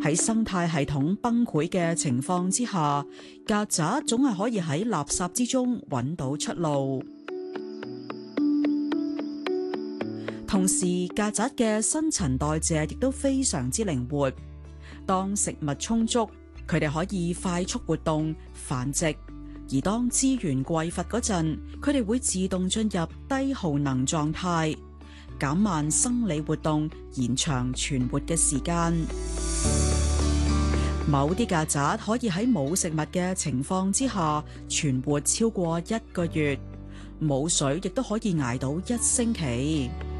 喺生態系統崩潰嘅情況之下，曱甴總係可以喺垃圾之中揾到出路。同時，曱甴嘅新陳代謝亦都非常之靈活。當食物充足，佢哋可以快速活動繁殖；而當資源匱乏嗰陣，佢哋會自動進入低耗能狀態，減慢生理活動，延長存活嘅時間。某啲曱甴可以喺冇食物嘅情況之下存活超過1個月，冇水亦都可以捱到1星期。